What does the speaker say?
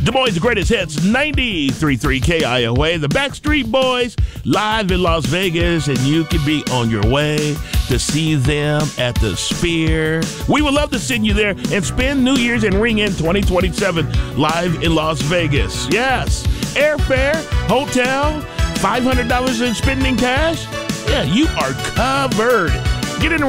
Des Moines' greatest hits, 93.3 KIOA. The Backstreet Boys live in Las Vegas, and you can be on your way to see them at the Sphere. We would love to send you there and spend New Year's and ring in 2027 live in Las Vegas. Yes, airfare, hotel, $500 in spending cash. Yeah, you are covered. Get in